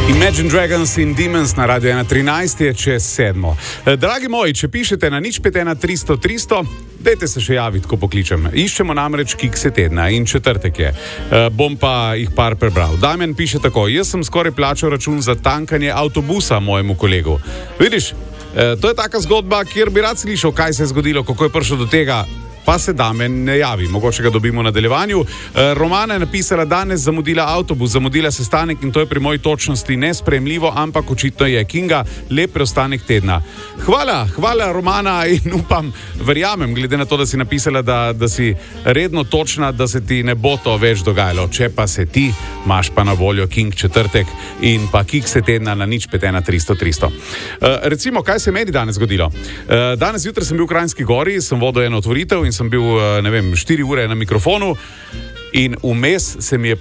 Imagine Dragons in Demons na Radio 1.13 je čez 7. Dragi moji, če pišete na 051-300-300, dajte se še javiti, ko pokličem. Iščemo namreč kikse tedna in četrtek je. Bom pa jih par prebral. Damjan piše tako: jaz sem skoraj plačal račun za tankanje avtobusa mojemu kolegu. Vidiš, to je taka zgodba, kjer bi rad slišal, kaj se je zgodilo, kako je prišel do tega. Pa se Damjan ne javi, mogoče ga dobimo v nadaljevanju. Romana je napisala: danes zamudila avtobus, zamudila sestanek in to je pri moji točnosti nesprejemljivo, ampak očitno je. Kinga, lep preostanek tedna. Hvala Romana in upam, verjamem, glede na to, da si napisala, da si redno točna, da se ti ne bo to več dogajalo. Če pa se ti, imaš pa na voljo King četrtek in pa kikse tedna na 051-300-300. Recimo, kaj se je meni danes zgodilo? Danes zjutraj sem bil v Kranjski Gori, sem vodil eno otvoritev in sem bil, 4 ure na mikrofonu in vmes se mi je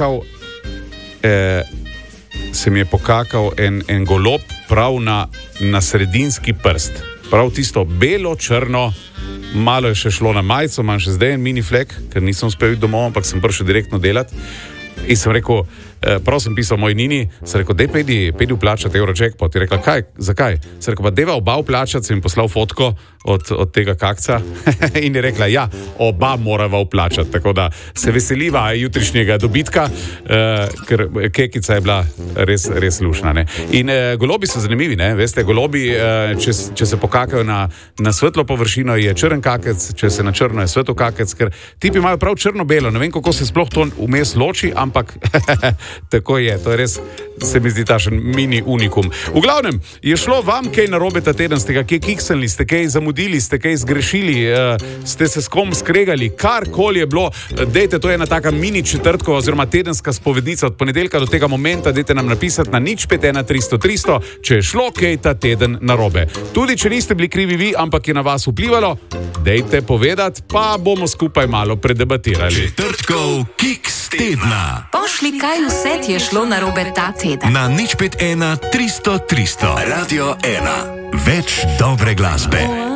pokakal en golob prav na sredinski prst. Prav tisto belo-črno, malo je še šlo na majico, imam še zdaj en mini flek, ker nisem uspel iti domov, ampak sem prišel direktno delati. In sem rekel, prav sem pisal moji Nini, sem rekel, dej pejdi vplačati Eurojackpot. Je rekla, zakaj? Sem rekel, pa deva oba vplačati, sem jim poslal fotko od tega kakca in je rekla, ja, oba morava vplačati. Tako da se veseliva jutrišnjega dobitka, ker kekica je bila res lušna. Ne? In golobi so zanimivi, ne? Veste, golobi, če se pokakajo na svetlo površino, je črn kakec, če se na črno je svetlo kakec, ker tipi imajo prav črno-belo, ne vem, kako se sploh to vmes loči, ampak tako je, to je res, se mi zdi tašen mini unikum. V glavnem, je šlo vam kaj narobe ta teden, ste ga kaj kiksali, ste kaj zamudili, ste kaj zgrešili, ste se s kom skregali, karkoli je bilo, dejte, to je ena taka mini četrtkova oziroma tedenska spovednica od ponedeljka do tega momenta, dejte nam napisati na 051-300-300, če je šlo kaj ta teden narobe. Tudi če niste bili krivi vi, ampak je na vas vplivalo, dejte povedati, pa bomo skupaj malo predebatirali. Četrtkov kiks tedna. Pošli, kaj vse ti je šlo narobe ta teden. Na 051-300-300. Radio 1. Več dobre glasbe.